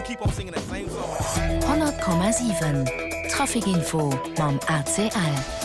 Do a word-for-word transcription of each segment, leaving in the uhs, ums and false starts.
hundert Komma sieben Trafikinfo mam A C L.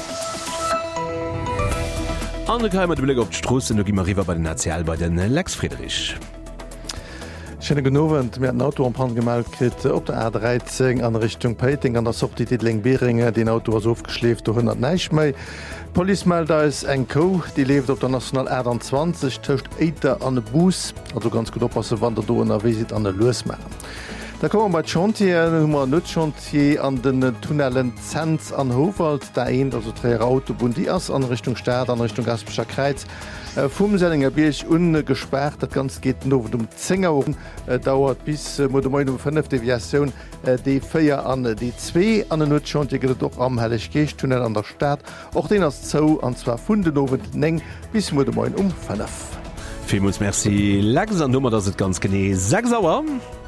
Andere Keimer de Blick op d'Strosse no gimmer Riwer bei den Nazial bei den Lex Friedrich. Schöne Genowen mir ein Auto am Brand gemeldet krit op der A dreizehn an Richtung Peiting an der Sorti Dietling Beringe, den Auto was aufgeschläft hundert neich mei. Policemelder is eng Co, die lebt op der National R zwanzig töcht Eiter an de Bus, also ganz gut oppassen wann der do er wie an der Losmecher. Da kommen bei Chantier Nummer net Chantier an den Tunnelen Zenz an Howald, der een also drei Autobun die ass an Richtung Staat an Richtung Gaspischer Kreiz. Vum Sellinger Bierch ungesperrt, dat ganz geht no um Zinger äh, dauert bis äh, um fünf Deviation äh, die Féier an die zwee an den Notchantier doch am Helligkeechtunnel an der Stadt. Och den as Zou an zwar Fundenowen neng bis um fünf. Vielmals merci Lex an Nummer dat ganz gené sechs sauer.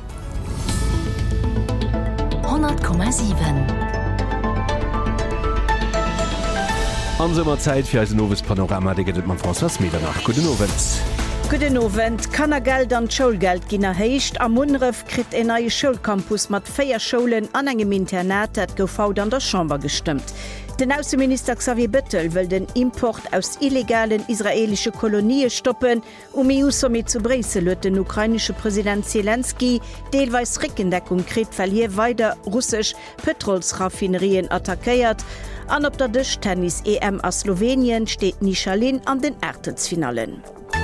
hundert Komma sieben. An sommer Zeit fir als nowes Panorama deget man François Meder nach Guten Abend. Guten Abend. Kannergeld an Schulgeld ginner heicht. Am Munref krit en neue Schulcampus mat Féier Schulen an engem Internat dat gofaut an der Chamber gestimmt. Den Außenminister Xavier Bettel will den Import aus illegalen israelische Kolonien stoppen, um E U-Summit zu Brüssel hat den ukrainische Präsident Zelensky deelweis Rückendeckung kriegt, weil hier weiter russisch Petrolsraffinerien attackiert. An op der Tischtennis-E M aus Slowenien steht Nichalin an den Ertelsfinalen.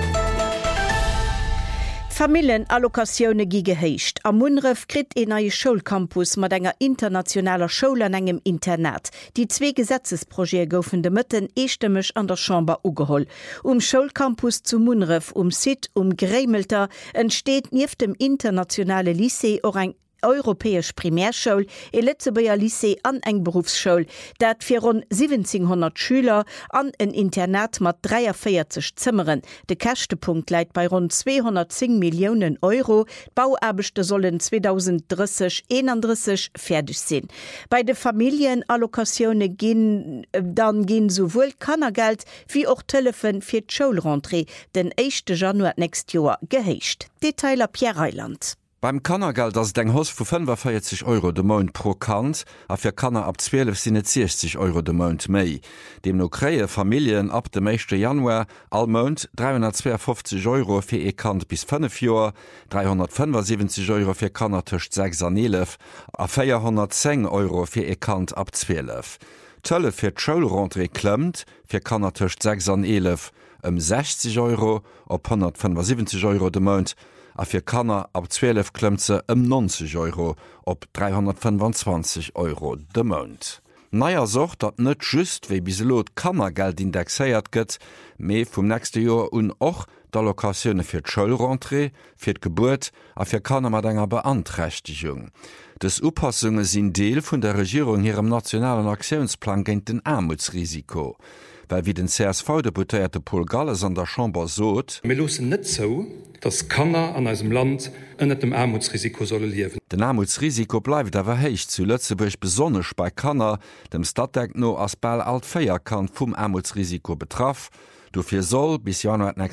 Familienallokationune gi geheicht. Am Munref krit en neue Schulcampus mat enger internationaler Schule an engem Internat. Die zwee Gesetzesprojekte goufen de Mëtten eestemmech an der Chamber ugeholl. Um Schulcampus zu Munref, um Sid, um Grämelter entsteet nief dem internationale Lycée or eng europäesch Primärschule, e Letzebauer Lycée an eng Berufsschule, dat fir rund siebzehnhundert Schüler an en Internat mat dreiundvierzig Zimmeren. De Kächtepunkt leit bei rund zweihundertzehn Millionen Euro. Bauarbechte sollen zweitausenddreißig einunddreißig fertig sinn. Bei de Familienallokationune gin dann gin sowohl Kannergeld wie auch Telefon fir d' Schulrentrée den ersten Januar nächst Jahr geheicht. Detailer Pierre Reiland. Beim Kannergeld ass deng Haus vu fünfundvierzig Euro de Mount pro Kant, a fir Kanner ab zwölf sinnet sechzig Euro de Mount méi. Dem no kréie Familien ab dem ersten Januar all Mount dreihundertzweiundfünfzig Euro fir e Kant bis fünf Joer, dreihundertfünfundsiebzig Euro fir Kanner tëcht sechs an elf, a vierhundertzehn Euro fir e Kant ab zwölf. Tëlle fir d'Schulrentrée klëmmt, fir Kanner tëcht sechs an elf, um sechzig Euro op hundertfünfundsiebzig Euro de Mount, a fir Kanner ab zwölf Klëmze ëm neunzig Euro op dreihundertfünfundzwanzig Euro de Mount. Neier socht dat net just wéi biselot Kannergeld indexéiert gëtt, méi vum nächste Joer un och d'Allokationune fir d'Schulrentrée, fir d'Geburt a fir Kanner mat enger Beanträchtigung. Des Upassunge sinn Deel vun der Regierung hirem nationalen Aktionsplan géint den Armutsrisiko. Weil wie den C S V-Deputierte Paul Galles an der Chamber sot, Wir losen net so, dass Kanner an unserem Land ënnet dem Armutsrisiko solle liewen. Den Armutsrisiko bleibt awer héich zu Lützeburg besonnech bei Kanner, dem Stadtdeck no as Ball alt Féierkant vum Armutsrisiko betraff. Dofir soll bis Januar